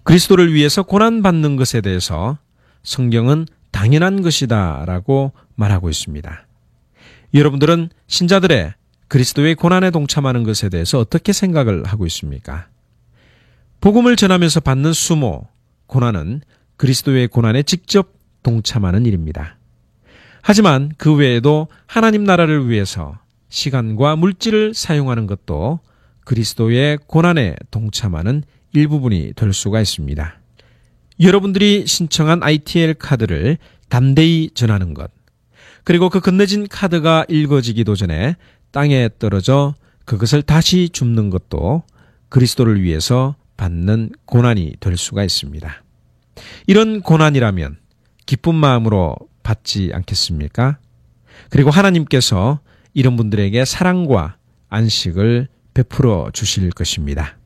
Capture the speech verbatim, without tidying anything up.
그리스도를 위해서 고난받는 것에 대해서 성경은 당연한 것이다 라고 말하고 있습니다. 여러분들은 신자들의 그리스도의 고난에 동참하는 것에 대해서 어떻게 생각을 하고 있습니까? 복음을 전하면서 받는 수모, 고난은 그리스도의 고난에 직접 동참하는 일입니다. 하지만 그 외에도 하나님 나라를 위해서 시간과 물질을 사용하는 것도 그리스도의 고난에 동참하는 일부분이 될 수가 있습니다. 여러분들이 신청한 아이티엘 카드를 담대히 전하는 것, 그리고 그 건네진 카드가 읽어지기도 전에 땅에 떨어져 그것을 다시 줍는 것도 그리스도를 위해서 받는 고난이 될 수가 있습니다. 이런 고난이라면 기쁜 마음으로 받지 않겠습니까? 그리고 하나님께서 이런 분들에게 사랑과 안식을 베풀어 주실 것입니다.